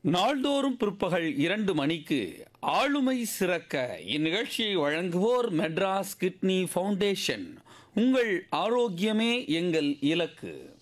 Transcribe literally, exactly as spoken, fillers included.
நாள்தோறும் பிற்பகல் இரண்டு மணிக்கு ஆளுமை சிறக்க இந்நிகழ்ச்சியை வழங்குவோர் மெட்ராஸ் கிட்னி ஃபவுண்டேஷன். உங்கள் ஆரோக்கியமே எங்கள் இலக்கு.